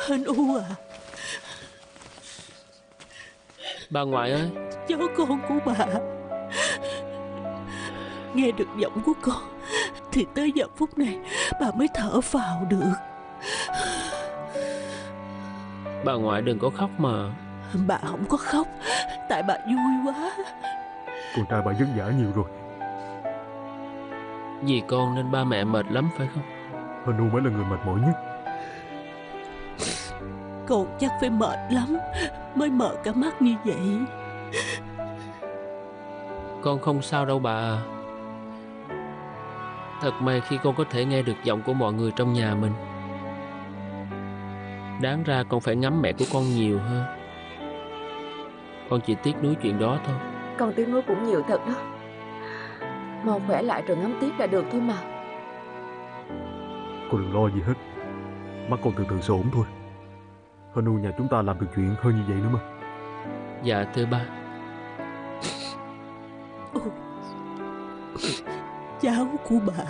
Hên U à, bà ngoại ơi. cháu con của bà nghe được giọng của con thì tới giờ phút này bà mới thở phào được. Bà ngoại đừng có khóc mà. Bà không có khóc, tại bà vui quá. Con trai bà vất vả nhiều rồi. Vì con nên ba mẹ mệt lắm phải không? Hên U mới là người mệt mỏi nhất. Con chắc phải mệt lắm mới mở cả mắt như vậy. Con không sao đâu bà à. Thật may khi con có thể nghe được giọng của mọi người trong nhà mình. Đáng ra con phải ngắm mẹ của con nhiều hơn. Con chỉ tiếc nuối chuyện đó thôi. Con tiếc nuối cũng nhiều thật đó. Mau khỏe lại rồi ngắm tiếp là được thôi mà. Con đừng lo gì hết. Mắt con từ từ sẽ ổn thôi. Hên U nhà chúng ta làm được chuyện hơn như vậy nữa mà. Dạ thưa ba. Cháu của bà.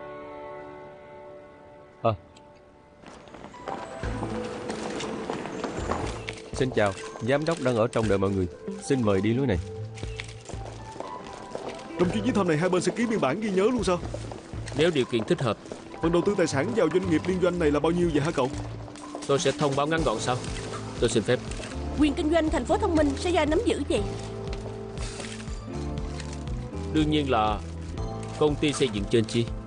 Xin chào, giám đốc đang ở trong đợi mọi người. Xin mời đi lối này. Trong chuyến viếng thăm này hai bên sẽ ký biên bản ghi nhớ luôn sao? Nếu điều kiện thích hợp, Phần đầu tư tài sản vào doanh nghiệp liên doanh này là bao nhiêu vậy hả cậu? tôi sẽ thông báo ngắn gọn sau. Tôi xin phép. Quyền kinh doanh thành phố thông minh sẽ do ai nắm giữ vậy? Đương nhiên là công ty xây dựng trên chi.